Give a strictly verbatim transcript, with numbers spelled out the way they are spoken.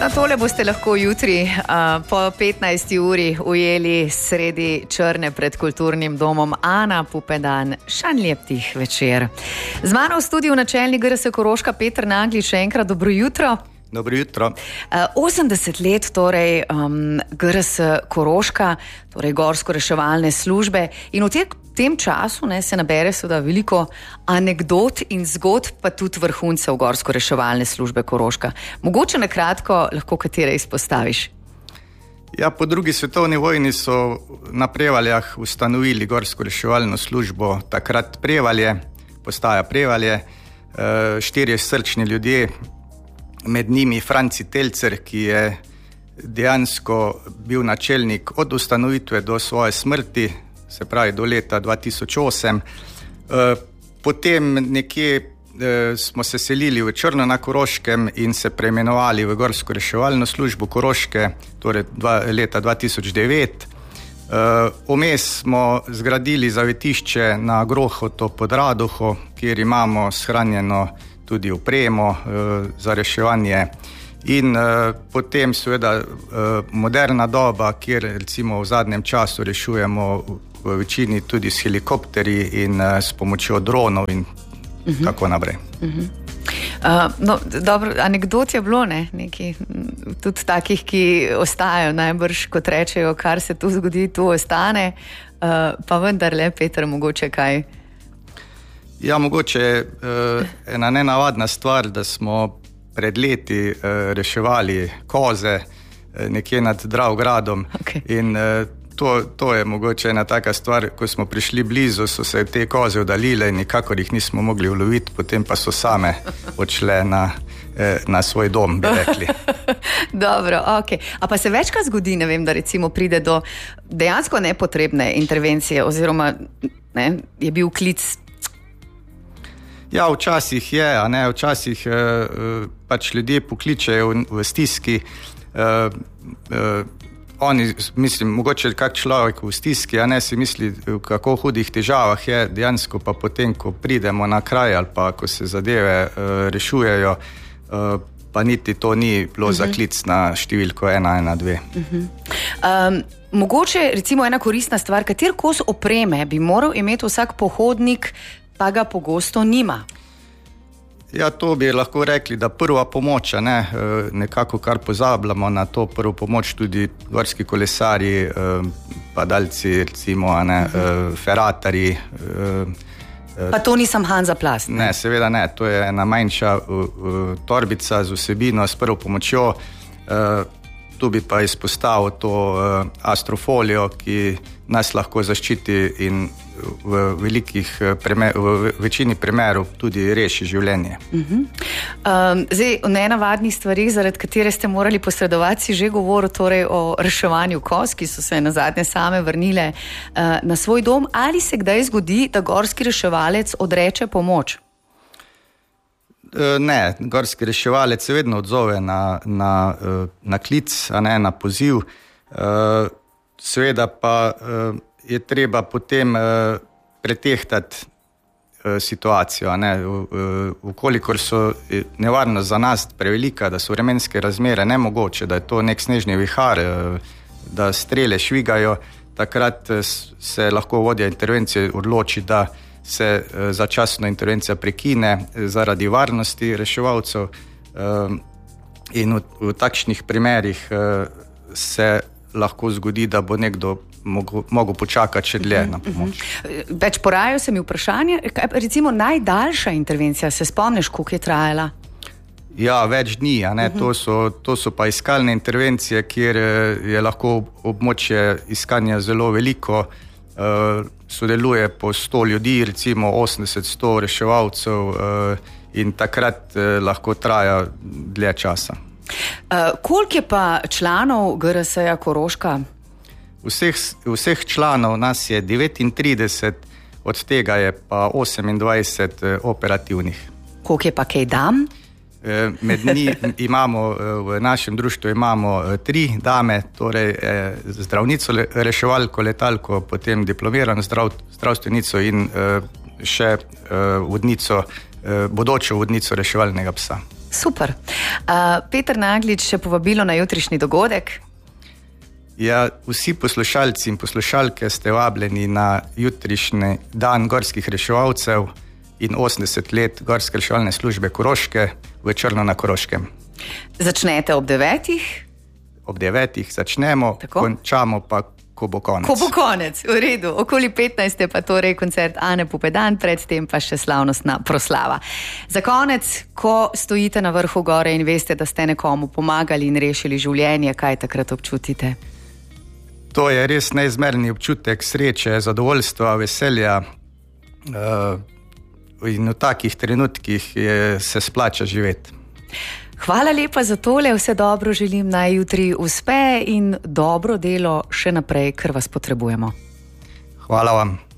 Na tole boste lahko jutri uh, po petnajsti uri ujeli sredi Črne pred kulturnim domom. Ana Pupedan, šanj lep tih večer. Z mano v studiu načelnik G R S Koroška Peter Naglič, še enkrat dobro jutro. Dobro jutro. Uh, osemdeset let torej um, G R S Koroška, torej gorsko-reševalne službe, in v te, tem času ne, se nabere seveda veliko anekdot in zgodb, pa tudi vrhuncev gorsko-reševalne službe Koroška. Mogoče na kratko lahko katere izpostaviš? Ja, po drugi svetovni vojni so na Prevaljah ustanovili gorsko-reševalno službo, takrat Prevalje, postaja Prevalje, uh, štirje srčni ljudje, med njimi Franci Telcer, ki je dejansko bil načelnik od ustanovitve do svoje smrti, se pravi do leta dva tisoč osem. Potem nekje smo se selili v Črno na Koroškem in se preimenovali v Gorsko reševalno službo Koroške, torej dva, leta dva tisoč devet. Vmes smo zgradili zavetišče na Grohoto pod Radoho, kjer imamo shranjeno tudi opremo za reševanje. In uh, potem seveda uh, moderna doba, kjer recimo v zadnjem času rešujemo v, v večini tudi s helikopterji in uh, s pomočjo dronov in uh-huh. tako naprej. Uh-huh. Uh, no, dobro, anekdot je bilo, ne? Nekaj, tudi takih, ki ostajajo najbrž, kot rečejo, kar se tu zgodi, tu ostane, uh, pa vendarle, Peter, mogoče kaj? Ja, mogoče uh, ena nenavadna stvar, da smo pred leti uh, reševali koze uh, nekje nad Dravgradom. Okay. In uh, to, to je mogoče ena taka stvar, ko smo prišli blizu, so se te koze oddalile in nikakor jih nismo mogli uloviti, potem pa so same odšle na, uh, na svoj dom, bi rekli. Dobro, ok. A pa se večkrat zgodi, ne vem, da recimo pride do dejansko nepotrebne intervencije oziroma ne, je bil klic. Ja, včasih je, a ne, včasih eh, pač ljudje pokličejo v, v stiski. Eh, eh, oni, mislim, mogoče kak človek v stiski, a ne si misli, v kako hudih težavah je, dejansko pa potem, ko pridemo na kraj ali pa ko se zadeve eh, rešujejo, eh, pa niti to ni bilo uh-huh. za klic na številko ena ena dve. Uh-huh. Um, mogoče recimo ena koristna stvar, kater kos opreme bi moral imeti vsak pohodnik, pa ga pogosto nima? Ja, to bi lahko rekli, da prva pomoč, ne, nekako kar pozabljamo na to prvo pomoč, tudi gorski kolesarji, padalci, recimo, ne, feratarji. Pa to nisem Hanza Plast? Ne? ne, seveda ne, to je ena manjša torbica z vsebino, s prvo pomočjo. Tu bi pa izpostavil to astrofolijo, ki nas lahko zaščiti in v velikih primer, v večini primerov tudi reši življenje. Uh-huh. Um, zdaj, o nenavadnih stvarih, zaradi katere ste morali posredovati, si že govoril torej o reševanju koz, ki so se nazadnje same vrnile uh, na svoj dom. Ali se kdaj zgodi, da gorski reševalec odreče pomoč? Ne, gorski reševalec se vedno odzove na, na, na klic, a ne na poziv. Seveda pa je treba potem pretehtati situacijo, a ne. Ukolikor so nevarnost za nas prevelika, da so vremenske razmere nemogoče, da je to nek snežni vihar, da strele švigajo, takrat se lahko vodja intervencije odloči, da se začasno intervencija prekine zaradi varnosti reševalcev in v, v takšnih primerih se lahko zgodi, da bo nekdo mogel, mogel počakati še dlje na pomoč. Več porajajo se mi vprašanje, recimo najdaljša intervencija, se spomniš, koliko je trajala? Ja, več dni, a ne, uh-huh. to, so, to so pa iskalne intervencije, kjer je lahko območje iskanja zelo veliko. Uh, sodeluje po sto ljudi, recimo osemdeset sto reševalcev uh, in takrat uh, lahko traja dlje časa. Uh, koliko je pa članov G R S-ja Koroška? Vseh, vseh članov nas je devetintrideset, od tega je pa osemindvajset uh, operativnih. Koliko je pa kaj dam? Med njih imamo, v našem društvu imamo tri dame, torej zdravnico, reševalko, letalko, potem diplomirano zdrav, zdravstvenico in še vodnico, bodočo vodnico reševalnega psa. Super. Uh, Peter Naglič, še povabilo na jutrišnji dogodek. Ja, vsi poslušalci in poslušalke ste vabljeni na jutrišnji dan gorskih reševalcev in osemdeset let Gorske reševalne službe Koroške v Črno na Koroškem. Začnete ob devetih? Ob devetih začnemo, Tako? končamo pa, ko bo konec. Ko bo konec, v redu. Okoli petnajst je pa torej koncert Ane Pupedan, predtem pa še slavnostna proslava. Za konec, ko stojite na vrhu gore in veste, da ste nekomu pomagali in rešili življenje, kaj takrat občutite? To je res neizmerni občutek sreče, zadovoljstva, veselja uh, in v takih trenutkih je, se splača živeti. Hvala lepa za tole, vse dobro želim, naj jutri uspe in dobro delo še naprej, ker vas potrebujemo. Hvala vam.